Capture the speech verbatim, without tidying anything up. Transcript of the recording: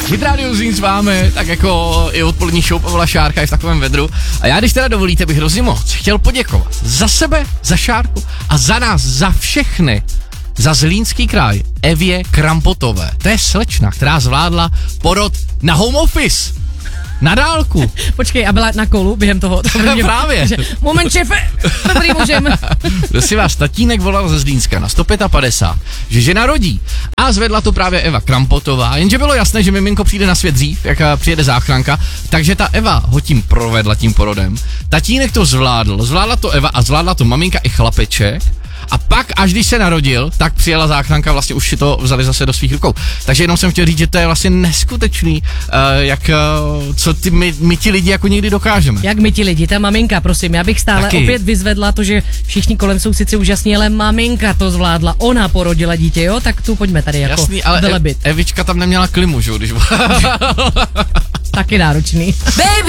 Hit Radio Zlín s vámi, tak jako i odpolední show Pavla Šárka je v takovém vedru. A já, když teda dovolíte, bych hrozně moc chtěl poděkovat za sebe, za Šárku a za nás, za všechny, za Zlínský kraj Evě Krampotové. To je slečna, která zvládla porod na home office. Na dálku. Počkej, a byla na kolu během toho? toho Právě. Že, moment, šefe, dobrý můžem. Prosím vás, tatínek volal ze Zlínska na sto padesát pět, že žena rodí. A zvedla to právě Eva Krampotová, jenže bylo jasné, že miminko přijde na svět dřív, jak přijede záchranka, takže ta Eva ho tím provedla tím porodem. Tatínek to zvládl, zvládla to Eva a zvládla to maminka i chlapeček. A pak, až když se narodil, tak přijela záchranka, vlastně už si to vzali zase do svých rukou. Takže jenom jsem chtěl říct, že to je vlastně neskutečný, uh, jak, uh, co ty, my, my ti lidi jako někdy dokážeme. Jak my ti lidi, ta maminka, prosím, já bych stále Taky. opět vyzvedla to, že všichni kolem jsou sice úžasní, ale maminka to zvládla, ona porodila dítě, jo, tak tu pojďme tady jako Jasný, ale velebit. Evička tam neměla klimu, že jo, když Taky náročný.